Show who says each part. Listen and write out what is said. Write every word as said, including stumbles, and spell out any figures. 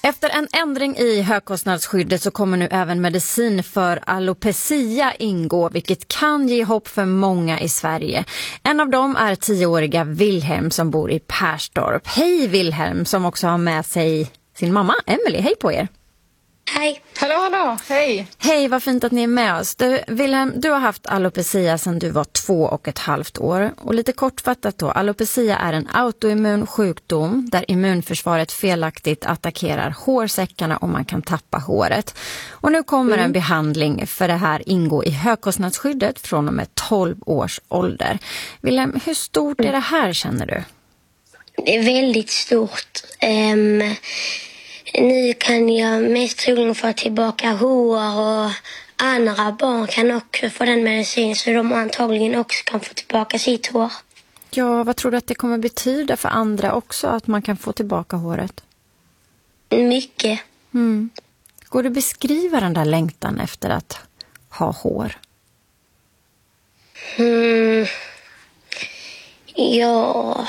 Speaker 1: Efter en ändring i högkostnadsskyddet så kommer nu även medicin för alopecia ingå, vilket kan ge hopp för många i Sverige. En av dem är tioåriga Wilhelm som bor i Perstorp. Hej Wilhelm, som också har med sig sin mamma Emily. Hej på er!
Speaker 2: Hej!
Speaker 3: Hallå, hallå! Hej!
Speaker 1: Hej, vad fint att ni är med oss. Du, Wilhelm, du har haft alopecia sedan du var två och ett halvt år. Och lite kortfattat då, alopecia är en autoimmun sjukdom där immunförsvaret felaktigt attackerar hårsäckarna och man kan tappa håret. Och nu kommer mm. en behandling för det här ingå i högkostnadsskyddet från och med tolv års ålder. Wilhelm, hur stort är det här känner du?
Speaker 2: Det är väldigt stort. Um... Nu kan jag mest troligen få tillbaka hår och andra barn kan också få den medicin så de antagligen också kan få tillbaka sitt hår.
Speaker 1: Ja, vad tror du att det kommer betyda för andra också att man kan få tillbaka håret?
Speaker 2: Mycket.
Speaker 1: Mm. Går det att beskriva den där längtan efter att ha hår?
Speaker 2: Mm. Ja...